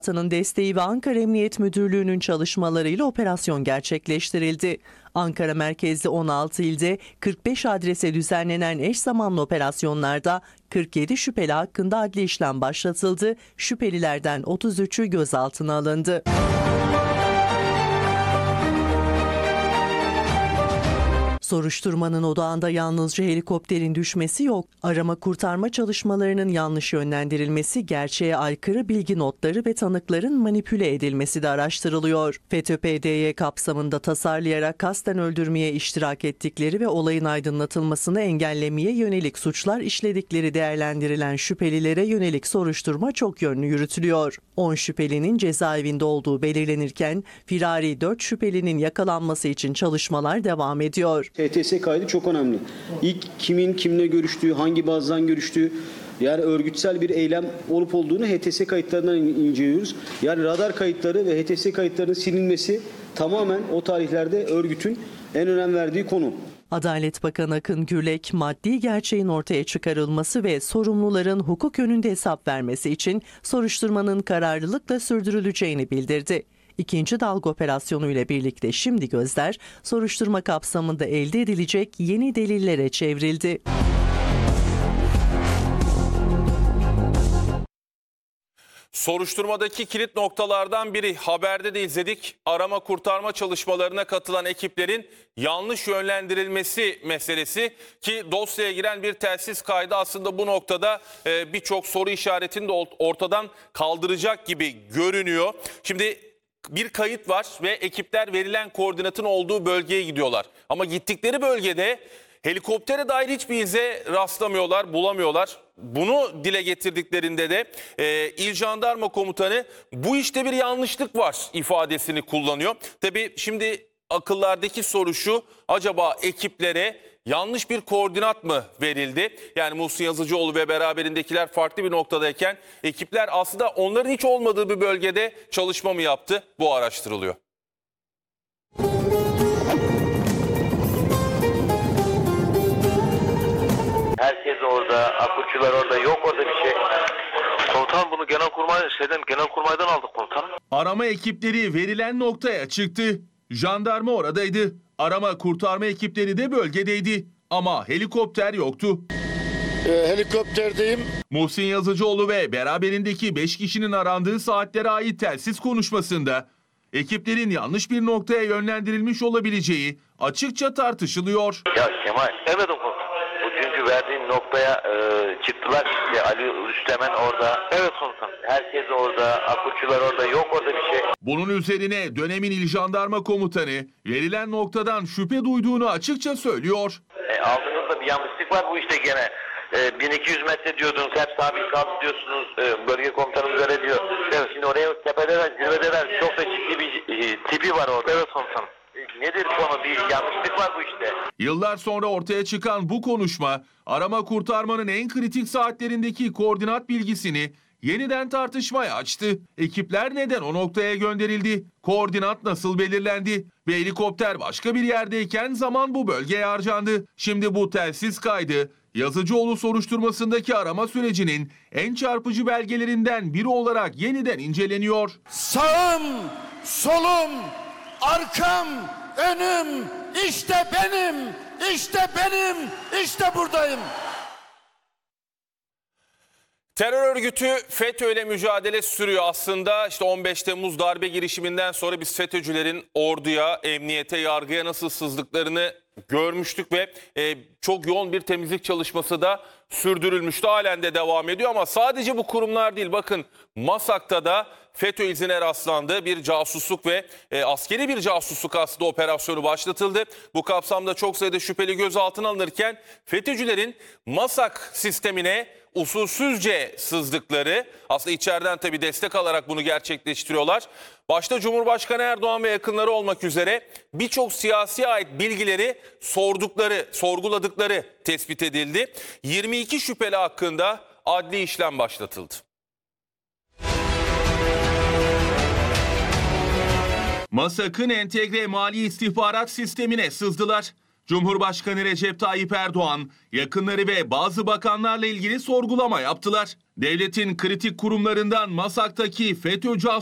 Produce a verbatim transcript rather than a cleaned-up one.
Tanın desteği ve Ankara Emniyet Müdürlüğü'nün çalışmalarıyla operasyon gerçekleştirildi. Ankara merkezli on altı ilde kırk beş adrese düzenlenen eş zamanlı operasyonlarda kırk yedi şüpheli hakkında adli işlem başlatıldı. Şüphelilerden otuz üçü gözaltına alındı. Soruşturmanın odağında yalnızca helikopterin düşmesi yok. Arama kurtarma çalışmalarının yanlış yönlendirilmesi, gerçeğe aykırı bilgi notları ve tanıkların manipüle edilmesi de araştırılıyor. FETÖ-P D Y kapsamında tasarlayarak kasten öldürmeye iştirak ettikleri ve olayın aydınlatılmasını engellemeye yönelik suçlar işledikleri değerlendirilen şüphelilere yönelik soruşturma çok yönlü yürütülüyor. on şüphelinin cezaevinde olduğu belirlenirken firari dört şüphelinin yakalanması için çalışmalar devam ediyor. H T S kaydı çok önemli. İlk kimin kimle görüştüğü, hangi bazdan görüştüğü, yani örgütsel bir eylem olup olduğunu H T S kayıtlarından inceliyoruz. Yani radar kayıtları ve H T S kayıtlarının silinmesi tamamen o tarihlerde örgütün en önem verdiği konu. Adalet Bakanı Akın Gürlek, maddi gerçeğin ortaya çıkarılması ve sorumluların hukuk önünde hesap vermesi için soruşturmanın kararlılıkla sürdürüleceğini bildirdi. İkinci dalga operasyonu ile birlikte şimdi gözler soruşturma kapsamında elde edilecek yeni delillere çevrildi. Soruşturmadaki kilit noktalardan biri, haberde de izledik, arama kurtarma çalışmalarına katılan ekiplerin yanlış yönlendirilmesi meselesi ki dosyaya giren bir telsiz kaydı aslında bu noktada e, birçok soru işaretini de ortadan kaldıracak gibi görünüyor. Şimdi bir kayıt var ve ekipler verilen koordinatın olduğu bölgeye gidiyorlar. Ama gittikleri bölgede helikoptere dair hiçbir ize rastlamıyorlar, bulamıyorlar. Bunu dile getirdiklerinde de e, İl Jandarma Komutanı bu işte bir yanlışlık var ifadesini kullanıyor. Tabii şimdi akıllardaki soru şu, acaba ekiplere yanlış bir koordinat mı verildi? Yani Muhsin Yazıcıoğlu ve beraberindekiler farklı bir noktadayken ekipler aslında onların hiç olmadığı bir bölgede çalışma mı yaptı? Bu araştırılıyor. Herkes orada, akutçular orada, yok orada bir şey. Komutanım bunu Genelkurmay şeyden Genelkurmay'dan aldık komutanım. Arama ekipleri verilen noktaya çıktı. Jandarma oradaydı. Arama kurtarma ekipleri de bölgedeydi. Ama helikopter yoktu. Ee, helikopterdeyim. Muhsin Yazıcıoğlu ve beraberindeki beş kişinin arandığı saatlere ait telsiz konuşmasında ekiplerin yanlış bir noktaya yönlendirilmiş olabileceği açıkça tartışılıyor. Ya Kemal, evet komutanım. Çünkü verdiğin noktaya e, çıktılar işte Ali Üstemen orada. Evet komutanım. Herkes orada, akutçular orada, yok orada bir şey. Bunun üzerine dönemin İl Jandarma Komutanı verilen noktadan şüphe duyduğunu açıkça söylüyor. E, altınızda bir yanlışlık var bu işte gene. E, bin iki yüz metre diyordunuz, hep sabit kaldı diyorsunuz. E, bölge komutanımız öyle diyor. Evet, şimdi oraya tepedeler, zirvedeler. Çok da ciddi bir e, tipi var orada. Evet komutanım. Nedir konu? Bir yanlışlık var bu işte. Yıllar sonra ortaya çıkan bu konuşma arama kurtarmanın en kritik saatlerindeki koordinat bilgisini yeniden tartışmaya açtı. Ekipler neden o noktaya gönderildi? Koordinat nasıl belirlendi? Ve helikopter başka bir yerdeyken zaman bu bölgeye harcandı. Şimdi bu telsiz kaydı Yazıcıoğlu soruşturmasındaki arama sürecinin en çarpıcı belgelerinden biri olarak yeniden inceleniyor. Sağım, solum, arkam, önüm, işte benim, işte benim, işte buradayım. Terör örgütü FETÖ ile mücadele sürüyor. Aslında işte on beş Temmuz darbe girişiminden sonra biz FETÖ'cülerin orduya, emniyete, yargıya nasıl sızdıklarını görmüştük ve e, çok yoğun bir temizlik çalışması da sürdürülmüştü. Halen de devam ediyor ama sadece bu kurumlar değil. Bakın Masak'ta da FETÖ izine rastlandı. Bir casusluk ve e, askeri bir casusluk aslında operasyonu başlatıldı. Bu kapsamda çok sayıda şüpheli gözaltına alınırken FETÖ'cülerin Masak sistemine usulsüzce sızdıkları, aslında içeriden tabii destek alarak bunu gerçekleştiriyorlar. Başta Cumhurbaşkanı Erdoğan ve yakınları olmak üzere birçok siyasiye ait bilgileri sordukları, sorguladıkları tespit edildi. yirmi iki şüpheli hakkında adli işlem başlatıldı. Masak'ın entegre mali istihbarat sistemine sızdılar. Cumhurbaşkanı Recep Tayyip Erdoğan, yakınları ve bazı bakanlarla ilgili sorgulama yaptılar. Devletin kritik kurumlarından MASAK'taki FETÖ